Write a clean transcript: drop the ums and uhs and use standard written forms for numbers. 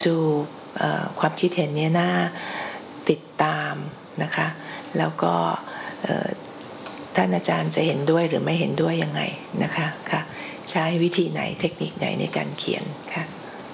ดูความคิดเห็นนี้น่าติดตามนะคะแล้วก็ท่านอาจารย์จะเห็นด้วยหรือไม่เห็นด้วยยังไงนะคะค่ะใช้วิธีไหนเทคนิคไหนในการเขียนค่ะ